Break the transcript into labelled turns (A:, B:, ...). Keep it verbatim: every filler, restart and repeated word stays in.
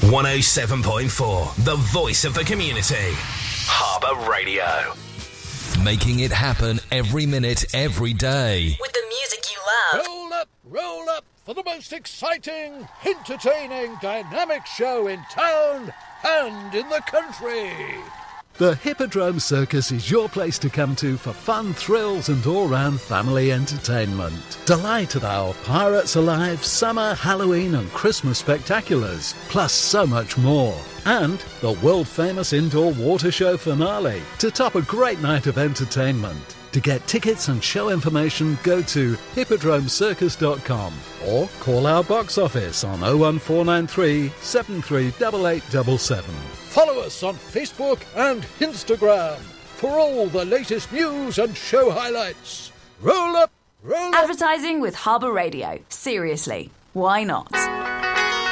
A: one oh seven point four, the voice of the community. Harbour Radio. Making it happen every minute, every day.
B: With the music you love.
C: Roll up, roll up for the most exciting, entertaining, dynamic show in town and in the country. The Hippodrome Circus is your place to come to for fun, thrills and all-round family entertainment. Delight at our Pirates Alive, Summer, Halloween and Christmas spectaculars, plus so much more. And the world-famous indoor water show finale to top a great night of entertainment. To get tickets and show information, go to hippodrome circus dot com or call our box office on oh one four nine three, seven three eight eight seven seven. Follow us on Facebook and Instagram for all the latest news and show highlights. Roll up, roll up.
B: Advertising with Harbour Radio. Seriously, why not?